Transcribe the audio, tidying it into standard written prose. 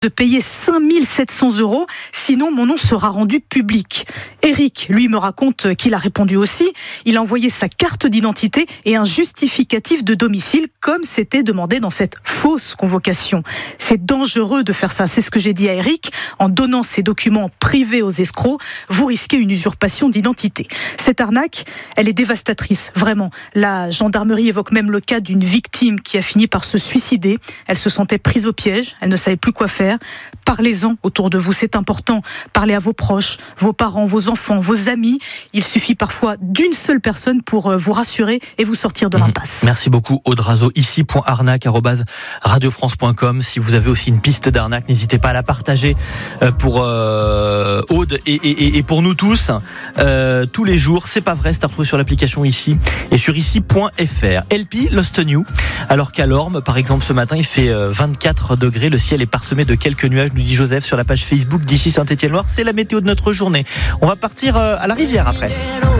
de payer 5 700 €, sinon mon nom sera rendu public. Eric, lui, me raconte qu'il a répondu aussi. Il a envoyé sa carte d'identité et un justificatif de domicile, comme c'était demandé dans cette fausse convocation. C'est dangereux de faire ça, c'est ce que j'ai dit à Eric. En donnant ces documents privés aux escrocs, vous risquez une usurpation d'identité. Cette arnaque, elle est dévastatrice, vraiment. La gendarmerie évoque même le cas d'une victime qui a fini par se suicider. Elle se sentait prise au piège, elle ne savait plus quoi faire. Parlez-en autour de vous, c'est important. Parlez à vos proches, vos parents, vos enfants, vos amis. Il suffit parfois d'une seule personne pour vous rassurer et vous sortir de l'impasse. Merci beaucoup Aude Razo. ici.arnaque@radiofrance.com. Si vous avez aussi une piste d'arnaque, n'hésitez pas à la partager pour Aude et pour nous tous. Tous les jours, c'est pas vrai, c'est à retrouver sur l'application Ici et sur ici.fr. LP Lost New. Alors qu'à Lorme, par exemple, ce matin, il fait 24 degrés. Le ciel est parsemé de quelques nuages, nous dit Joseph sur la page Facebook d'Ici Saint-Étienne-Loire. C'est la météo de notre journée. On va partir à la rivière après.